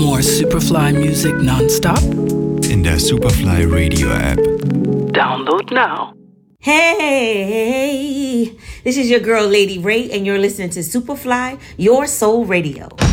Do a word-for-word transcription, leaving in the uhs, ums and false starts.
More Superfly music nonstop? In der Superfly Radio App. Download now. Hey, this is your girl, Lady Ray, and you're listening to Superfly, your soul radio.